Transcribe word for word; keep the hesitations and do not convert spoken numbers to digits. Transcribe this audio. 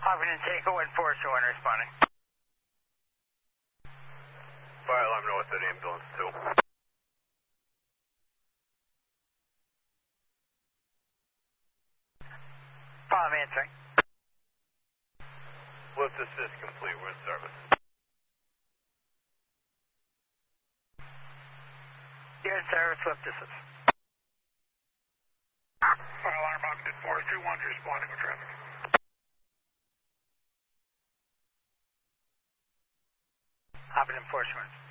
Huffington Taco and Forester one responding. Fire alarm north at ambulance two. Problem answering. Lift assist complete. We're in service. You're in service, lift assist. Fire alarm Huffington Forester one responding with traffic. Huffington Forester one.